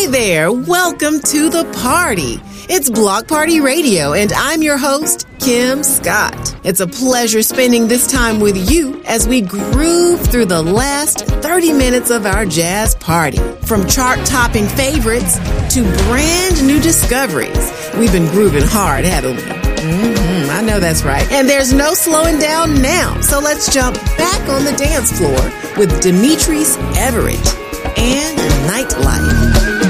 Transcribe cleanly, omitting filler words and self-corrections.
Hey there, welcome to the party. It's Block Party Radio, and I'm your host, Kim Scott. It's a pleasure spending this time with you as we groove through the last 30 minutes of our jazz party. From chart-topping favorites to brand new discoveries, we've been grooving hard, haven't we? I know that's right. And there's no slowing down now, so let's jump back on the dance floor with Demetrius Everett and Nightlife.